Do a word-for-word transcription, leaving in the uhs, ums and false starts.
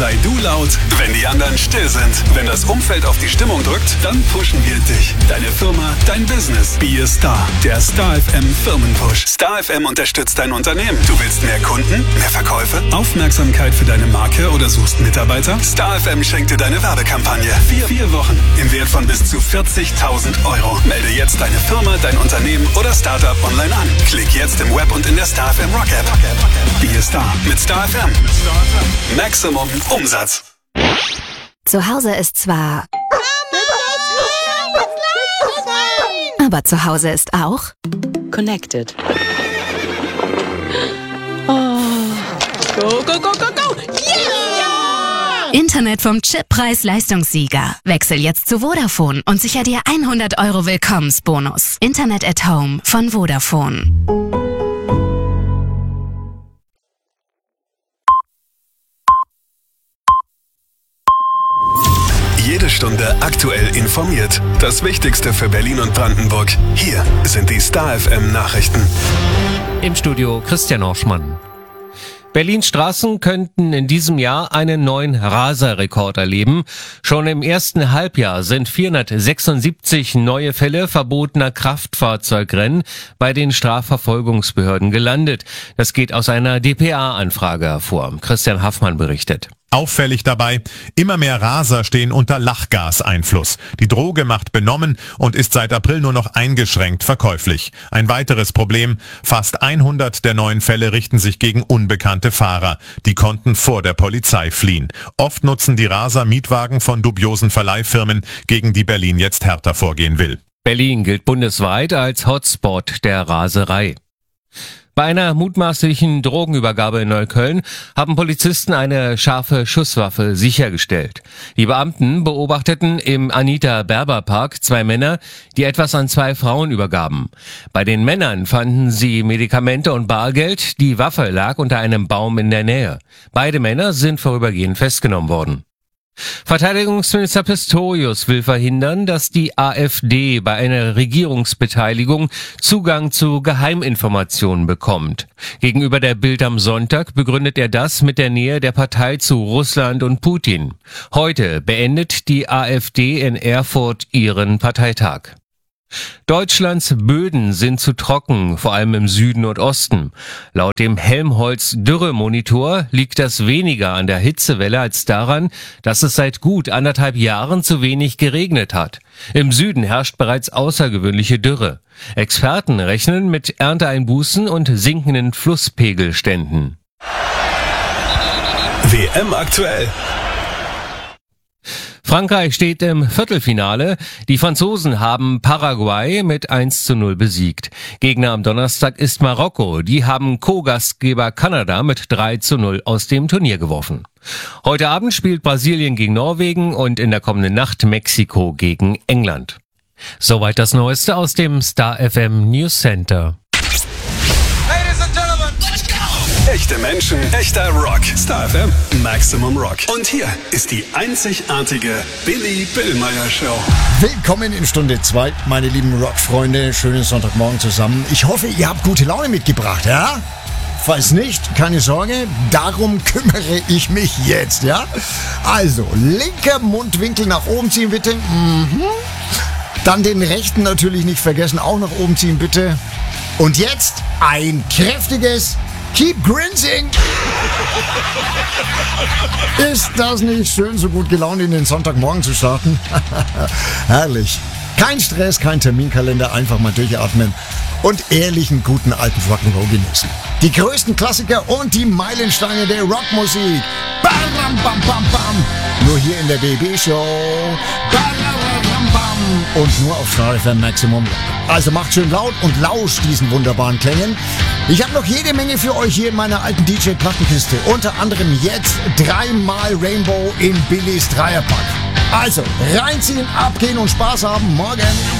Sei du laut, wenn die anderen still sind. Wenn das Umfeld auf die Stimmung drückt, dann pushen wir dich. Deine Firma, dein Business. Be a Star. Der Star F M Firmenpush. Star F M unterstützt dein Unternehmen. Du willst mehr Kunden, mehr Verkäufe, Aufmerksamkeit für deine Marke oder suchst Mitarbeiter? Star F M schenkt dir deine Werbekampagne. Vier, vier Wochen im Wert von bis zu vierzigtausend Euro. Melde jetzt deine Firma, dein Unternehmen oder Startup online an. Klick jetzt im Web und in der Star F M Rock App. Be a Star mit Star F M. Maximum Umsatz. Zu Hause ist zwar... Aber zu Hause ist auch... Connected. Oh. Go, go, go, go, go! Yeah! Internet vom Chip-Preis-Leistungssieger. Wechsel jetzt zu Vodafone und sicher dir hundert Euro Willkommensbonus. Internet at Home von Vodafone. Jede Stunde aktuell informiert. Das Wichtigste für Berlin und Brandenburg. Hier sind die Star F M Nachrichten. Im Studio Christian Orschmann. Berlins Straßen könnten in diesem Jahr einen neuen Raserrekord erleben. Schon im ersten Halbjahr sind vierhundertsechsundsiebzig neue Fälle verbotener Kraftfahrzeugrennen bei den Strafverfolgungsbehörden gelandet. Das geht aus einer D P A-Anfrage hervor. Christian Haffmann berichtet. Auffällig dabei, immer mehr Raser stehen unter Lachgaseinfluss. Die Droge macht benommen und ist seit April nur noch eingeschränkt verkäuflich. Ein weiteres Problem, fast hundert der neuen Fälle richten sich gegen unbekannte Fahrer. Die konnten vor der Polizei fliehen. Oft nutzen die Raser Mietwagen von dubiosen Verleihfirmen, gegen die Berlin jetzt härter vorgehen will. Berlin gilt bundesweit als Hotspot der Raserei. Bei einer mutmaßlichen Drogenübergabe in Neukölln haben Polizisten eine scharfe Schusswaffe sichergestellt. Die Beamten beobachteten im Anita-Berber-Park zwei Männer, die etwas an zwei Frauen übergaben. Bei den Männern fanden sie Medikamente und Bargeld. Die Waffe lag unter einem Baum in der Nähe. Beide Männer sind vorübergehend festgenommen worden. Verteidigungsminister Pistorius will verhindern, dass die AfD bei einer Regierungsbeteiligung Zugang zu Geheiminformationen bekommt. Gegenüber der Bild am Sonntag begründet er das mit der Nähe der Partei zu Russland und Putin. Heute beendet die AfD in Erfurt ihren Parteitag. Deutschlands Böden sind zu trocken, vor allem im Süden und Osten. Laut dem Helmholtz-Dürre-Monitor liegt das weniger an der Hitzewelle als daran, dass es seit gut anderthalb Jahren zu wenig geregnet hat. Im Süden herrscht bereits außergewöhnliche Dürre. Experten rechnen mit Ernteeinbußen und sinkenden Flusspegelständen. W M aktuell. Frankreich steht im Viertelfinale. Die Franzosen haben Paraguay mit eins zu null besiegt. Gegner am Donnerstag ist Marokko. Die haben Co-Gastgeber Kanada mit drei zu null aus dem Turnier geworfen. Heute Abend spielt Brasilien gegen Norwegen und in der kommenden Nacht Mexiko gegen England. Soweit das Neueste aus dem Star F M News Center. Echte Menschen, echter Rock. Star F M, Maximum Rock. Und hier ist die einzigartige Billy Billmeyer Show. Willkommen in Stunde zwei, meine lieben Rock-Freunde. Schönen Sonntagmorgen zusammen. Ich hoffe, ihr habt gute Laune mitgebracht, ja? Falls nicht, keine Sorge, darum kümmere ich mich jetzt, ja? Also, linker Mundwinkel nach oben ziehen, bitte. Mhm. Dann den rechten natürlich nicht vergessen, auch nach oben ziehen, bitte. Und jetzt ein kräftiges Keep Grinzing! Ist das nicht schön, so gut gelaunt in den Sonntagmorgen zu starten? Herrlich. Kein Stress, kein Terminkalender, einfach mal durchatmen und ehrlichen, guten alten Rock'n'Roll genießen. Die größten Klassiker und die Meilensteine der Rockmusik. Bam, bam, bam, bam, bam. Nur hier in der B B-Show. Bam, bam, bam, bam. Und nur auf Star F M Maximum Rock. Also macht schön laut und lauscht diesen wunderbaren Klängen. Ich habe noch jede Menge für euch hier in meiner alten D J-Plattenkiste. Unter anderem jetzt dreimal Rainbow in Billys Dreierpack. Also reinziehen, abgehen und Spaß haben. Morgen.